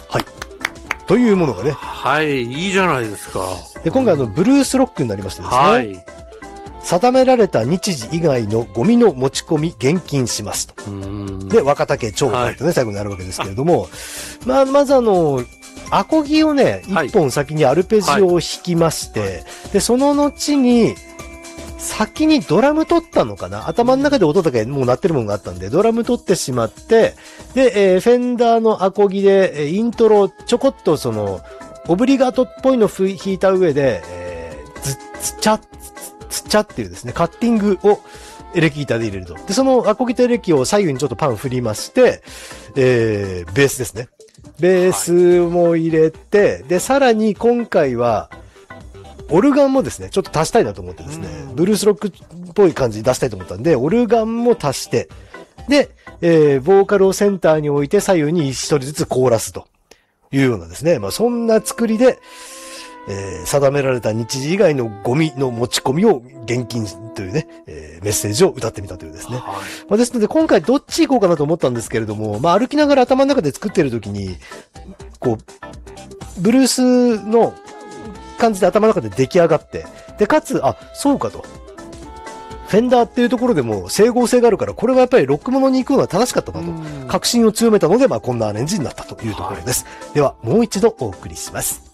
はい。というものがね。 はい、いいじゃないですか。 で、今回ブルースロックになりましてですね。 はい。 定められた日時以外のゴミの持ち込み厳禁しますと。で、若竹町会とね、最後になるわけですけれども、まずアコギをね、一本先にアルペジオを弾きまして、で、その後に、先にドラム取ったのかな、頭の中で音だけもう鳴ってるものがあったんで、ドラム取ってしまって、で、フェンダーのアコギで、イントロちょこっとオブリガートっぽいの弾いた上で、つちゃっていうですね、カッティングをエレキギターで入れると。で、そのアコギとエレキを左右にちょっとパン振りまして、ベースですね。ベースも入れて、で、さらに今回は、オルガンもですね、ちょっと足したいなと思ってですね、ブルースロックっぽい感じに出したいと思ったんで、オルガンも足して、で、ボーカルをセンターに置いて左右に一人ずつコーラスというようなですね、そんな作りで、定められた日時以外のゴミの持ち込みを厳禁というね、メッセージを歌ってみたというですね。ですので今回どっち行こうかなと思ったんですけれども、歩きながら頭の中で作っているときに、ブルースの感じで頭の中で出来上がって、で、かつ、そうかと。フェンダーっていうところでも整合性があるから、これはやっぱりロックものに行くのは正しかったなと、確信を強めたので、こんなアレンジになったというところです。では、もう一度お送りします。